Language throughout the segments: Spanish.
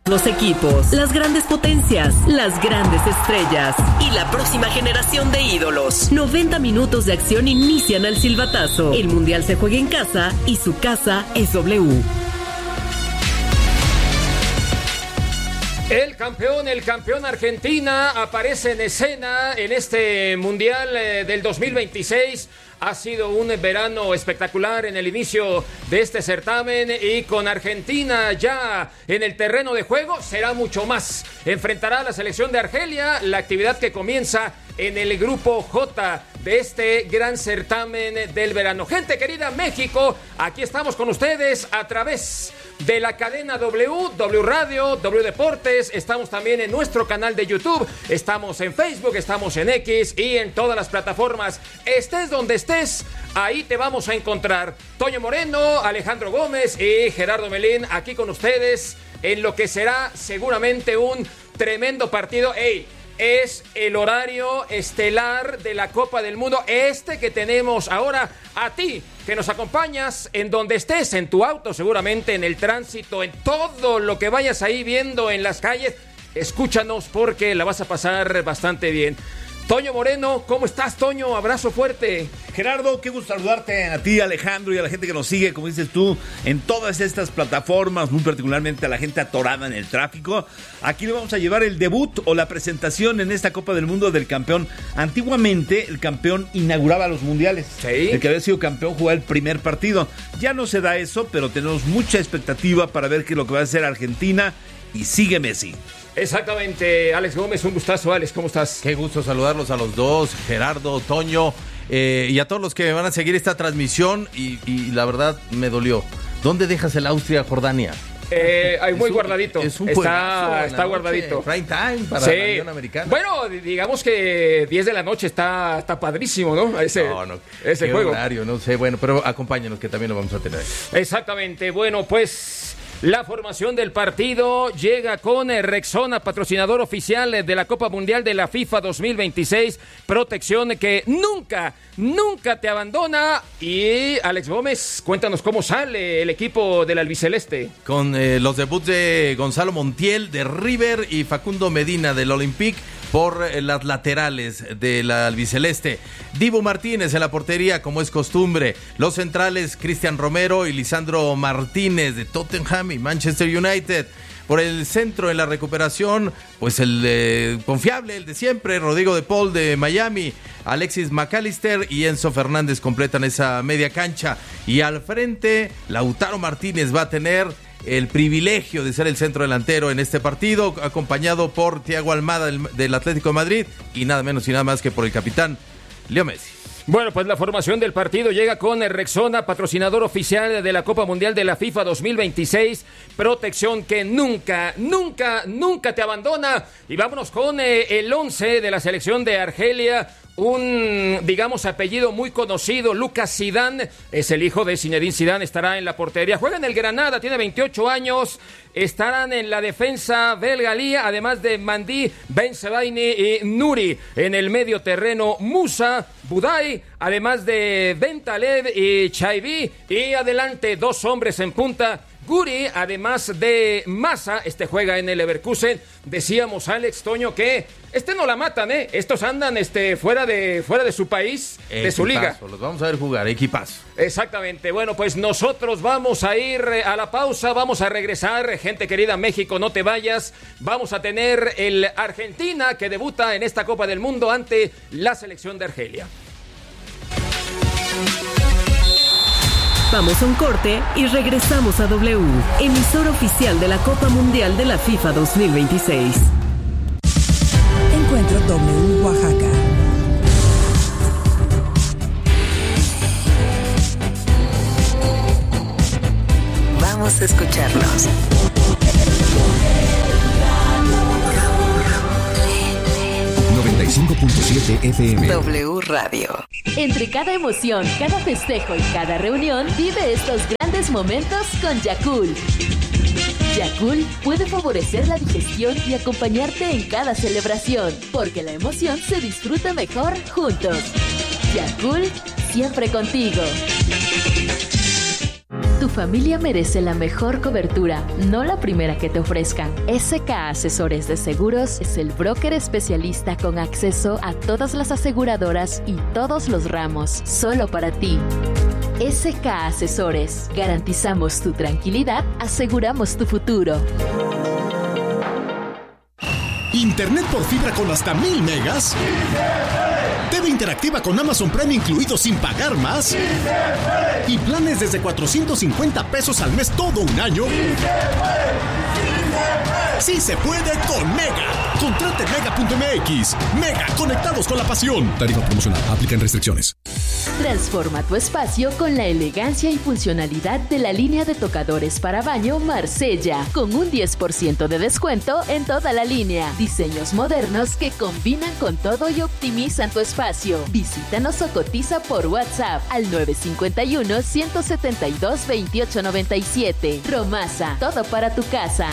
Los equipos, las grandes potencias, las grandes estrellas y la próxima generación de ídolos. 90 minutos de acción inician al silbatazo. El Mundial se juega en casa y su casa es W. El campeón Argentina aparece en escena en este Mundial del 2026. Ha sido un verano espectacular en el inicio de este certamen y con Argentina ya en el terreno de juego será mucho más. Enfrentará a la selección de Argelia, la actividad que comienza en el grupo J de este gran certamen del verano. Gente querida, México, aquí estamos con ustedes a través de la cadena W Radio, W Deportes. Estamos también en nuestro canal de YouTube, estamos en Facebook, estamos en X y en todas las plataformas. Estés donde estés, ahí te vamos a encontrar. Toño Moreno, Alejandro Gómez y Gerardo Melín aquí con ustedes en lo que será seguramente un tremendo partido. Es el horario estelar de la Copa del Mundo, que tenemos ahora. A ti, que nos acompañas en donde estés, en tu auto, seguramente en el tránsito, en todo lo que vayas ahí viendo en las calles, escúchanos porque la vas a pasar bastante bien. Toño Moreno, ¿cómo estás, Toño? Abrazo fuerte. Gerardo, qué gusto saludarte a ti, Alejandro, y a la gente que nos sigue, como dices tú, en todas estas plataformas, muy particularmente a la gente atorada en el tráfico. Aquí le vamos a llevar el debut o la presentación en esta Copa del Mundo del campeón. Antiguamente, el campeón inauguraba los mundiales. Sí. El que había sido campeón jugaba el primer partido. Ya no se da eso, pero tenemos mucha expectativa para ver qué es lo que va a hacer Argentina y sigue Messi. Exactamente, Alex Gómez, un gustazo. Alex, ¿cómo estás? Qué gusto saludarlos a los dos, Gerardo, Toño, y a todos los que me van a seguir esta transmisión, y la verdad me dolió. ¿Dónde dejas el Austria-Jordania? Muy guardadito. Está guardadito. Prime time para la Unión Americana. Bueno, digamos que 10 de la noche está padrísimo, ¿no? Ese juego. Horario, no sé, bueno, pero acompáñenos que también lo vamos a tener. Exactamente, bueno, pues la formación del partido llega con Rexona, patrocinador oficial de la Copa Mundial de la FIFA 2026, protección que nunca te abandona. Y Alex Gómez, cuéntanos cómo sale el equipo del albiceleste. Con los debuts de Gonzalo Montiel de River y Facundo Medina del Olympique por las laterales del albiceleste. Dibu Martínez en la portería, como es costumbre. Los centrales, Cristian Romero y Lisandro Martínez de Tottenham y Manchester United. Por el centro en la recuperación, pues el confiable, el de siempre, Rodrigo de Paul de Miami, Alexis McAllister y Enzo Fernández completan esa media cancha. Y al frente, Lautaro Martínez va a tener el privilegio de ser el centro delantero en este partido, acompañado por Thiago Almada del Atlético de Madrid y nada menos y nada más que por el capitán Leo Messi. Bueno, pues la formación del partido llega con Rexona, patrocinador oficial de la Copa Mundial de la FIFA 2026, protección que nunca te abandona. Y vámonos con el 11 de la selección de Argelia. Un, digamos, apellido muy conocido, Lucas Zidane, es el hijo de Zinedine Zidane, estará en la portería. Juega en el Granada, tiene 28 años. Estarán en la defensa Belgalía, además de Mandi, Ben Sebaini y Nuri. En el medio terreno, Musa, Budai, además de Ben Taleb y Chaibi. Y adelante, dos hombres en punta, Guri, además de Massa, juega en el Leverkusen. Decíamos, Alex, Toño, que no la matan, estos andan fuera de su país, de su liga. Los vamos a ver jugar, equipazo. Exactamente, bueno, pues nosotros vamos a ir a la pausa, vamos a regresar, gente querida, México, no te vayas. Vamos a tener el Argentina que debuta en esta Copa del Mundo ante la selección de Argelia. Vamos a un corte y regresamos a W, emisora oficial de la Copa Mundial de la FIFA 2026. Encuentro W Oaxaca. Vamos a escucharnos. FM. W Radio. Entre cada emoción, cada festejo y cada reunión, vive estos grandes momentos con Yakult. Yakult puede favorecer la digestión y acompañarte en cada celebración, porque la emoción se disfruta mejor juntos. Yakult, siempre contigo. Tu Tu familia merece la mejor cobertura, no la primera que te ofrezcan. SK Asesores de Seguros es el broker especialista con acceso a todas las aseguradoras y todos los ramos, solo para ti. SK Asesores. Garantizamos tu tranquilidad, aseguramos tu futuro. Internet por fibra con hasta 1000 megas. TV interactiva con Amazon Prime incluido sin pagar más. Y planes desde 450 pesos al mes todo un año. Sí se puede con Mega. Contrate Mega.mx. Mega, conectados con la pasión. Tarifa promocional. Aplican restricciones. Transforma tu espacio con la elegancia y funcionalidad de la línea de tocadores para baño Marsella, con un 10% de descuento en toda la línea. Diseños modernos que combinan con todo y optimizan tu espacio. Visítanos o cotiza por WhatsApp al 951-172-2897. Romasa, todo para tu casa.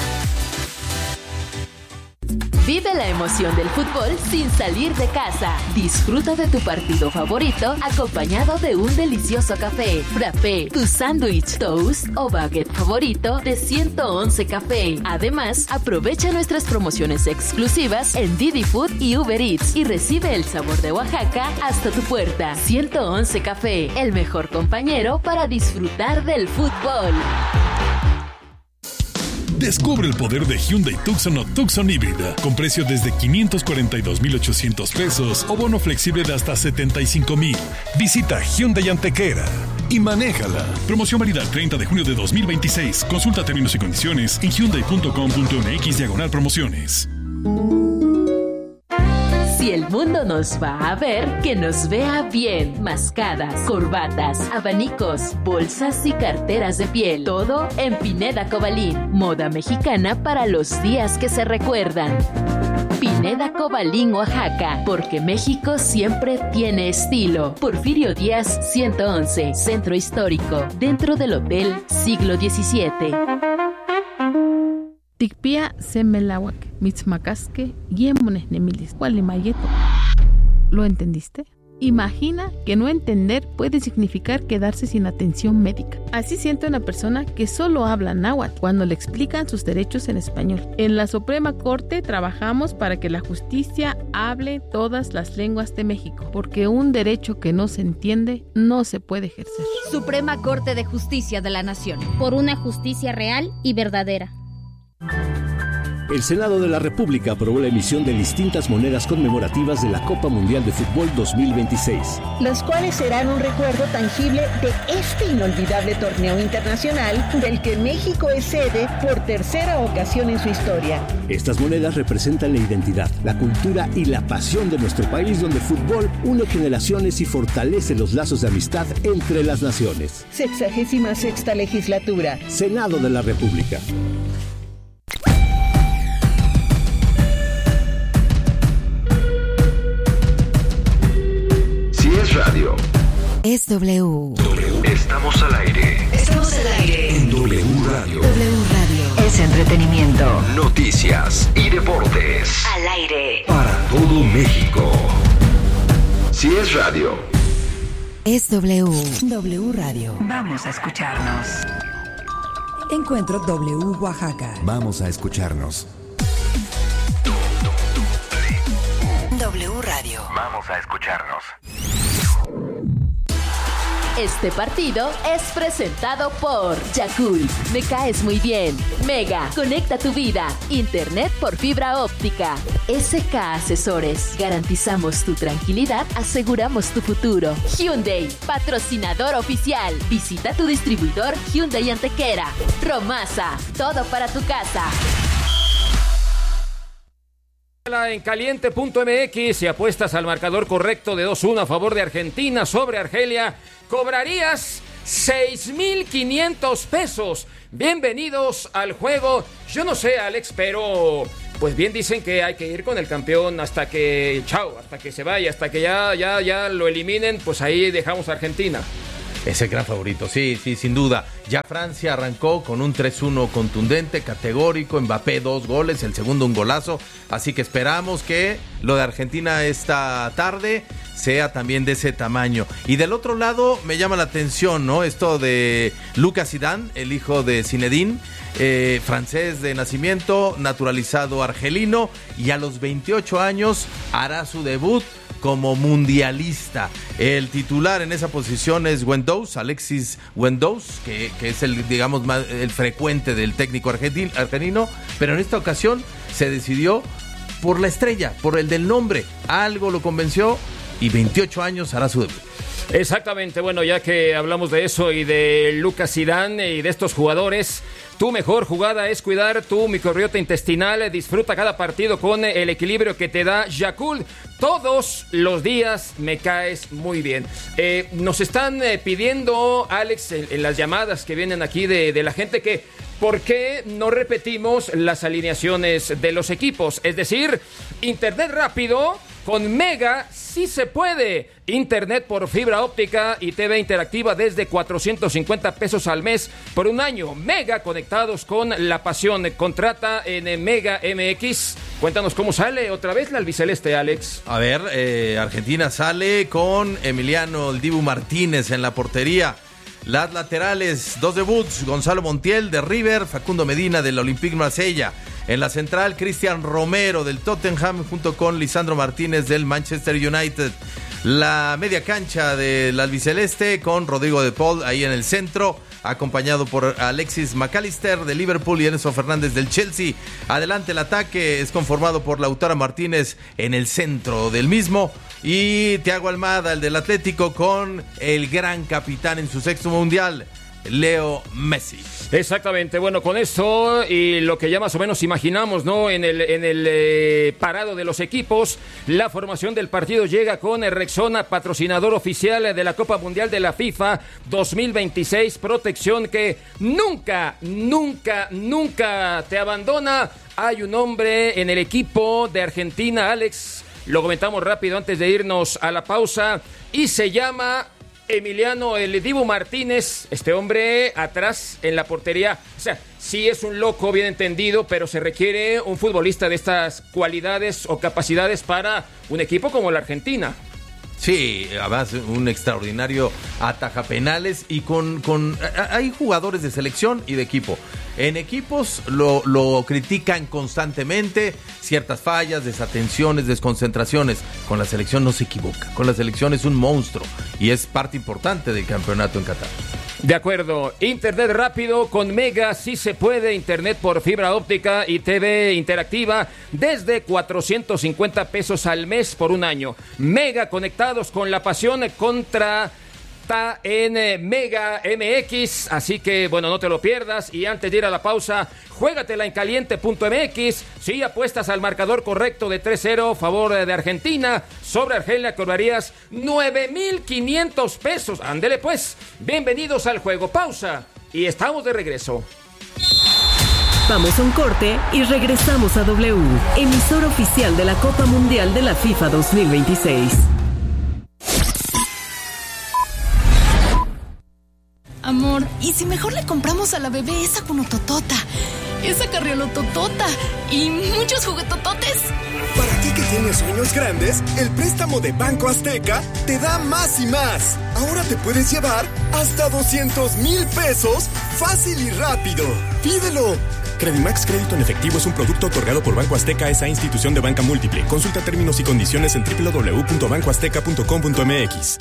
Vive la emoción del fútbol sin salir de casa. Disfruta de tu partido favorito acompañado de un delicioso café, frappé, tu sándwich, toast o baguette favorito de 111 Café. Además, aprovecha nuestras promociones exclusivas en Didi Food y Uber Eats y recibe el sabor de Oaxaca hasta tu puerta. 111 Café, el mejor compañero para disfrutar del fútbol. Descubre el poder de Hyundai Tucson o Tucson híbrida, con precio desde 542,800 pesos o bono flexible de hasta 75,000. Visita Hyundai Antequera y manéjala. Promoción válida el 30 de junio de 2026. Consulta términos y condiciones en hyundai.com.mx/promociones. Si el mundo nos va a ver, que nos vea bien. Mascadas, corbatas, abanicos, bolsas y carteras de piel. Todo en Pineda Cobalín. Moda mexicana para los días que se recuerdan. Pineda Cobalín, Oaxaca, porque México siempre tiene estilo. Porfirio Díaz 111, Centro Histórico, dentro del Hotel Siglo XVII. Tikpia semelawak, mitzmacasque, yemones nemilis, gualimayeto. ¿Lo entendiste? Imagina que no entender puede significar quedarse sin atención médica. Así siente una persona que solo habla náhuatl cuando le explican sus derechos en español. En la Suprema Corte trabajamos para que la justicia hable todas las lenguas de México, porque un derecho que no se entiende no se puede ejercer. Suprema Corte de Justicia de la Nación. Por una justicia real y verdadera. El Senado de la República aprobó la emisión de distintas monedas conmemorativas de la Copa Mundial de Fútbol 2026. Las cuales serán un recuerdo tangible de este inolvidable torneo internacional del que México es sede por tercera ocasión en su historia. Estas monedas representan la identidad, la cultura y la pasión de nuestro país, donde el fútbol une generaciones y fortalece los lazos de amistad entre las naciones. 66ª legislatura. Senado de la República. Es radio. Es W. Estamos al aire. Estamos al aire. En W Radio. W Radio. Es entretenimiento. Noticias y deportes. Al aire. Para todo México. Si es radio. Es W. W Radio. Vamos a escucharnos. Encuentro W Oaxaca. Vamos a escucharnos. W Radio. Vamos a escucharnos. Este partido es presentado por Yakult. Me caes muy bien. Mega, conecta tu vida. Internet por fibra óptica. SK Asesores. Garantizamos tu tranquilidad, aseguramos tu futuro. Hyundai, patrocinador oficial. Visita tu distribuidor Hyundai Antequera. Romasa, todo para tu casa. En caliente.mx, si apuestas al marcador correcto de 2-1 a favor de Argentina sobre Argelia, cobrarías 6,500 pesos. Bienvenidos al juego. Yo no sé, Alex, pero pues bien dicen que hay que ir con el campeón hasta que, hasta que se vaya, hasta que ya lo eliminen, pues ahí dejamos a Argentina. Es el gran favorito, sí, sin duda. Ya Francia arrancó con un 3-1 contundente, categórico. Mbappé 2 goles, el segundo un golazo. Así que esperamos que lo de Argentina esta tarde sea también de ese tamaño. Y del otro lado me llama la atención, ¿no? Esto de Lucas Zidane, el hijo de Zinedine, francés de nacimiento, naturalizado argelino, y a los 28 años hará su debut como mundialista. El titular en esa posición es Guendouzi, Alexis Guendouzi, que es el, digamos, más, el frecuente del técnico argelino, pero en esta ocasión se decidió por la estrella, por el del nombre. Algo lo convenció y 28 años hará su debut. Exactamente, bueno, ya que hablamos de eso y de Lucas Zidane y de estos jugadores, tu mejor jugada es cuidar tu microbiota intestinal. Disfruta cada partido con el equilibrio que te da Yakult. Todos los días me caes muy bien. Nos están pidiendo, Alex, en las llamadas que vienen aquí de la gente, que ¿por qué no repetimos las alineaciones de los equipos? Es decir, internet rápido con Mega sí se puede. Internet por fibra óptica y TV interactiva desde 450 pesos al mes por un año. Mega, conectados con la pasión. Contrata en Mega MX. Cuéntanos cómo sale otra vez la albiceleste, Alex. A ver, Argentina sale con Emiliano el Dibu Martínez en la portería. Las laterales, 2 debuts: Gonzalo Montiel de River, Facundo Medina del Olympique Marsella. En la central, Cristian Romero del Tottenham junto con Lisandro Martínez del Manchester United. La media cancha del albiceleste con Rodrigo de Paul ahí en el centro, acompañado por Alexis McAllister de Liverpool y Enzo Fernández del Chelsea. Adelante el ataque es conformado por Lautaro Martínez en el centro del mismo, y Thiago Almada, el del Atlético, con el gran capitán en su 6º mundial, Leo Messi. Exactamente, bueno, con esto y lo que ya más o menos imaginamos, ¿no? En el parado de los equipos, la formación del partido llega con Rexona, patrocinador oficial de la Copa Mundial de la FIFA 2026, protección que nunca te abandona. Hay un hombre en el equipo de Argentina, Alex, lo comentamos rápido antes de irnos a la pausa, y se llama Emiliano el Dibu Martínez. Este hombre atrás en la portería, o sea, sí es un loco, bien entendido, pero se requiere un futbolista de estas cualidades o capacidades para un equipo como la Argentina. Sí, además un extraordinario atajapenales, y hay jugadores de selección y de equipo. En equipos lo critican constantemente, ciertas fallas, desatenciones, desconcentraciones. Con la selección no se equivoca, con la selección es un monstruo y es parte importante del campeonato en Qatar. De acuerdo, internet rápido con Mega, sí se puede, internet por fibra óptica y TV interactiva desde 450 pesos al mes por un año. Mega, conectados con la pasión, contrata en Mega MX, así que bueno, no te lo pierdas. Y antes de ir a la pausa, juégatela en caliente.mx. Si apuestas al marcador correcto de 3-0 favor de Argentina, sobre Argelia cobrarías 9,500 pesos. Ándele pues, bienvenidos al juego. Pausa y estamos de regreso. Vamos a un corte y regresamos a W, emisora oficial de la Copa Mundial de la FIFA 2026. Amor, ¿y si mejor le compramos a la bebé esa cunototota, esa carriolototota y muchos juguetototes? Para ti que tienes sueños grandes, el préstamo de Banco Azteca te da más y más. Ahora te puedes llevar hasta 200,000 pesos fácil y rápido. ¡Pídelo! Credimax Crédito en Efectivo es un producto otorgado por Banco Azteca, esa institución de banca múltiple. Consulta términos y condiciones en www.bancoazteca.com.mx.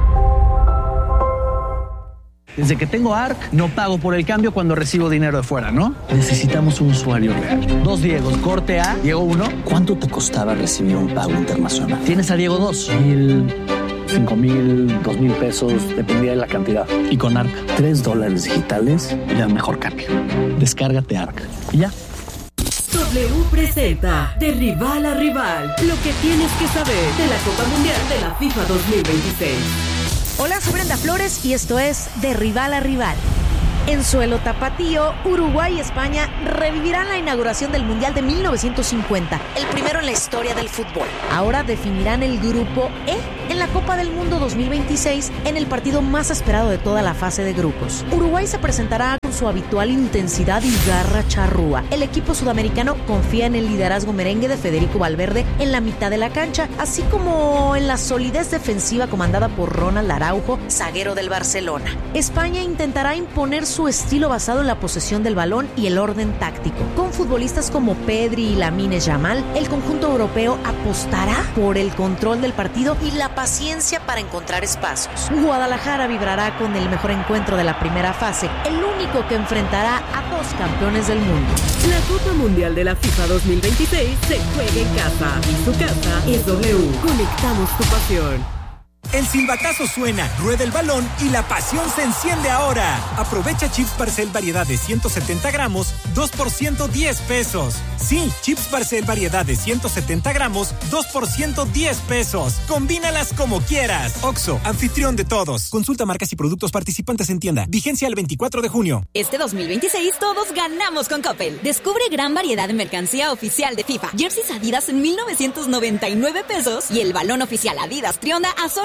Desde que tengo ARC, no pago por el cambio cuando recibo dinero de fuera, ¿no? Necesitamos un usuario real. 2 Diegos, corte A, Diego 1. ¿Cuánto te costaba recibir un pago internacional? Tienes a Diego 2. 5,000, 2,000 pesos, dependía de la cantidad. Y con ARC, $3 digitales y la mejor cambio. Descárgate ARC. Y ya. W presenta de rival a rival, lo que tienes que saber de la Copa Mundial de la FIFA 2026. Hola, soy Brenda Flores y esto es De Rival a Rival. En suelo tapatío, Uruguay y España revivirán la inauguración del Mundial de 1950, el primero en la historia del fútbol. Ahora definirán el grupo E en la Copa del Mundo 2026 en el partido más esperado de toda la fase de grupos. Uruguay se presentará con su habitual intensidad y garra charrúa. El equipo sudamericano confía en el liderazgo merengue de Federico Valverde en la mitad de la cancha, así como en la solidez defensiva comandada por Ronald Araujo, zaguero del Barcelona. España intentará imponer su estilo basado en la posesión del balón y el orden táctico. Con futbolistas como Pedri y Lamine Yamal, el conjunto europeo apostará por el control del partido y la paciencia para encontrar espacios. Guadalajara vibrará con el mejor encuentro de la primera fase, el único que enfrentará a dos campeones del mundo. La Copa Mundial de la FIFA 2026 se juega en casa y su casa es W. Conectamos tu pasión. El silbatazo suena, rueda el balón y la pasión se enciende ahora. Aprovecha chips Barcel variedad de 170 gramos, 2 por 110 pesos. Sí, chips Barcel variedad de 170 gramos, 2 por 110 pesos. Combínalas como quieras. Oxxo, anfitrión de todos. Consulta marcas y productos participantes en tienda. Vigencia el 24 de junio. Este 2026 todos ganamos con Coppel. Descubre gran variedad de mercancía oficial de FIFA. Jerseys Adidas en 1,999 pesos y el balón oficial Adidas Trionda a solo